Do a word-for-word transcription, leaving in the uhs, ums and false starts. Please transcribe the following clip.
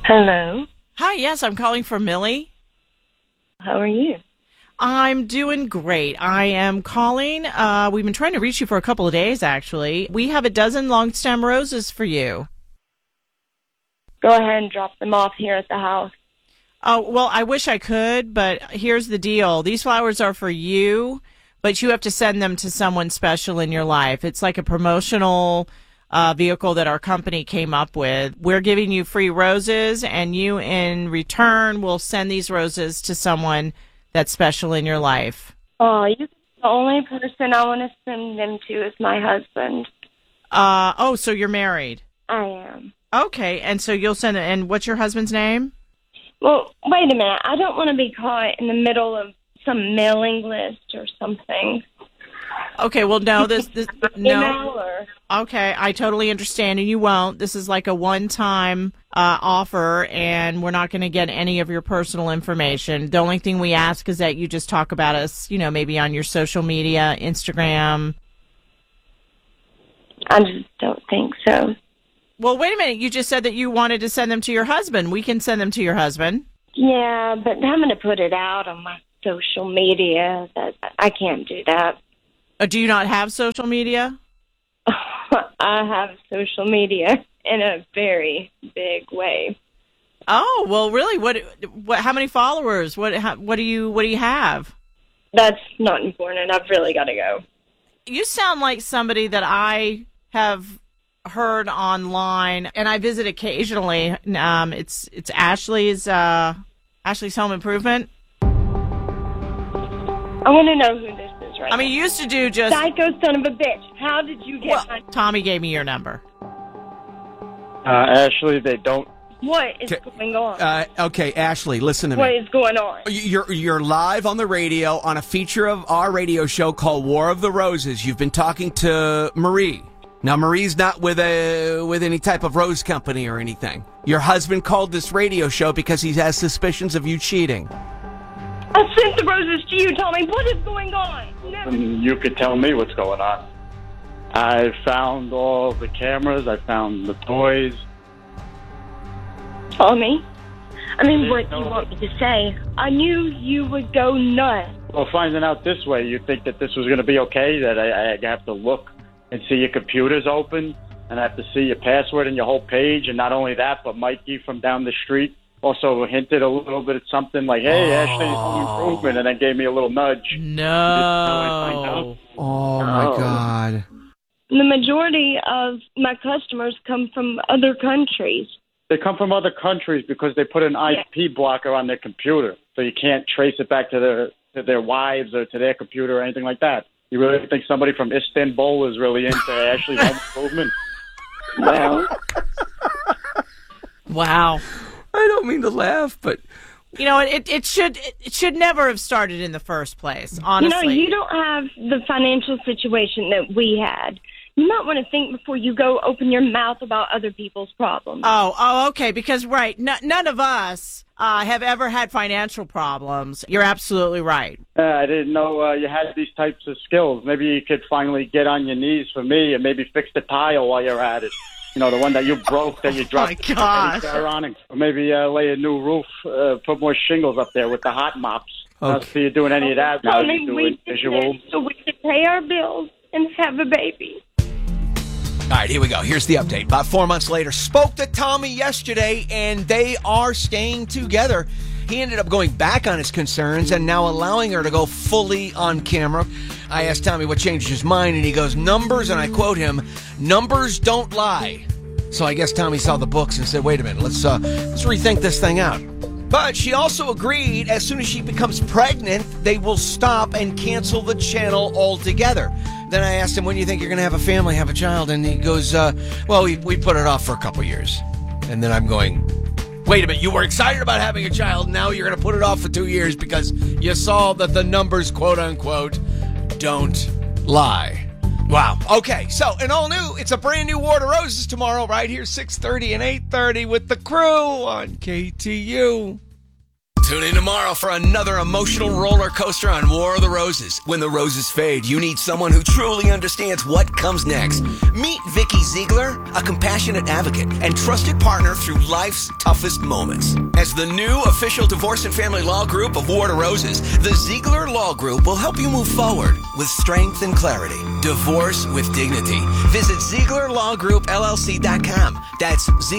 Hello. Hi, yes, I'm calling for Millie. How are you? I'm doing great. I am calling. Uh, we've been trying to reach you for a couple of days, actually. We have a dozen long stem roses for you. Go ahead and drop them off here at the house. Oh, well, I wish I could, but here's the deal. These flowers are for you, but you have to send them to someone special in your life. It's like a promotional uh, vehicle that our company came up with. We're giving you free roses, and you, in return, will send these roses to someone that's special in your life. Oh, you, the only person I want to send them to is my husband. Uh, oh, so you're married? I am. Okay, and so you'll send it. And what's your husband's name? Well, wait a minute. I don't want to be caught in the middle of some mailing list or something. Okay, well, no, this, this no. Or... Okay, I totally understand, and you won't. This is like a one-time uh, offer, and we're not going to get any of your personal information. The only thing we ask is that you just talk about us, you know, maybe on your social media, Instagram. I just don't think so. Well, wait a minute. You just said that you wanted to send them to your husband. We can send them to your husband. Yeah, but I'm going to put it out on my social media. That I can't do that. Uh, do you not have social media? I have social media in a very big way. Oh, well, really? What? What? How many followers? What? How, what do you? What do you have? That's not important. I've really got to go. You sound like somebody that I have heard online, and I visit occasionally. Um, it's it's Ashley's uh, Ashley's Home Improvement. I want to know who this is right I mean, now. you used to do just Psycho son of a bitch. How did you get well, my... Tommy gave me your number. Uh, Ashley, they don't. What is going on? Uh, okay, Ashley, listen to What me. is going on? You're you're live on the radio on a feature of our radio show called War of the Roses. You've been talking to Marie. Now, Marie's not with a with any type of rose company or anything. Your husband called this radio show because he has suspicions of you cheating. I sent the roses to you, Tommy. What is going on? Never. You could tell me what's going on. I found all the cameras. I found the toys. Tommy? I mean, what do you want me to say? I knew you would go nuts. Well, finding out this way, you think that this was going to be okay, that I, I have to look and see your computer's open, and I have to see your password and your whole page, and not only that, but Mikey from down the street also hinted a little bit at something like, hey, oh. Ashley, home improvement, and then gave me a little nudge. No. Oh, my Oh. God. The majority of my customers come from other countries. They come from other countries because they put an I P blocker on their computer, so you can't trace it back to their to their wives or to their computer or anything like that. You really think somebody from Istanbul is really into Ashley's home improvement? Well, Wow. I don't mean to laugh, but You know, it it should it should never have started in the first place. Honestly, you know, you don't have the financial situation that we had. You might want to think before you go open your mouth about other people's problems. Oh, oh, okay. Because right, n- none of us uh, have ever had financial problems. You're absolutely right. Uh, I didn't know uh, you had these types of skills. Maybe you could finally get on your knees for me and maybe fix the tile while you're at it. You know, the one that you broke that you dropped. Oh, my gosh. Ironic. Or maybe uh, lay a new roof, uh, put more shingles up there with the hot mops. I don't Okay. see you doing any of that now. Tommy, You do we it did visual. this so we could pay our bills and have a baby. All right, here we go. Here's the update. About four months later, spoke to Tommy yesterday, and they are staying together. He ended up going back on his concerns and now allowing her to go fully on camera. I asked Tommy what changed his mind, and he goes, numbers, and I quote him, numbers don't lie. So I guess Tommy saw the books and said, wait a minute, let's uh, let's rethink this thing out. But she also agreed as soon as she becomes pregnant, they will stop and cancel the channel altogether. Then I asked him, when do you think you're going to have a family, have a child? And he goes, uh, well, we, we put it off for a couple years. And then I'm going, wait a minute, you were excited about having a child. Now you're going to put it off for two years because you saw that the numbers, quote unquote, don't lie. Wow. Okay, so an all new, it's a brand new War of Roses tomorrow right here, six thirty and eight thirty with the crew on K T U. Tune in tomorrow for another emotional roller coaster on War of the Roses. When the roses fade, you need someone who truly understands what comes next. Meet Vicky Ziegler, a compassionate advocate and trusted partner through life's toughest moments. As the new official divorce and family law group of War of the Roses, the Ziegler Law Group will help you move forward with strength and clarity. Divorce with dignity. Visit Ziegler Law Group L L C dot com. That's Ziegler.